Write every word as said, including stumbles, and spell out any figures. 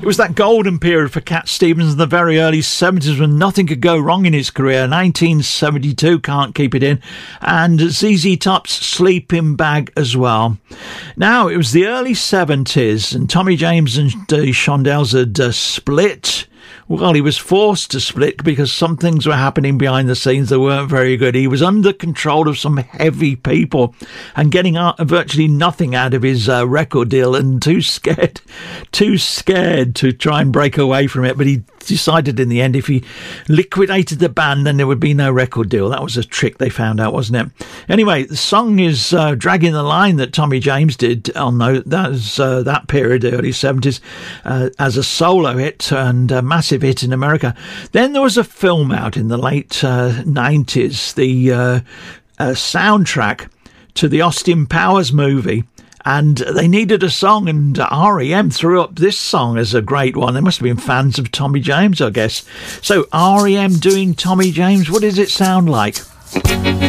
It was that golden period for Cat Stevens in the very early seventies when nothing could go wrong in his career. nineteen seventy-two, Can't Keep It In, and Z Z Top's Sleeping Bag as well. Now, it was the early seventies, and Tommy James and the Shondells had uh, split. Well, he was forced to split because some things were happening behind the scenes that weren't very good. He was under control of some heavy people and getting out, virtually nothing out of his uh, record deal, and too scared, too scared to try and break away from it. But he decided in the end if he liquidated the band, then there would be no record deal. That was a trick they found out, wasn't it? Anyway, the song is uh, Dragging the Line that Tommy James did on the, that, was, uh, that period, the early seventies, uh, as a solo hit and a massive hit in America. Then there was a film out in the late uh, nineties, the uh, uh, soundtrack to the Austin Powers movie, and they needed a song, and R E M threw up this song as a great one. They must have been fans of Tommy James, I guess. So R E M doing Tommy James, what does it sound like?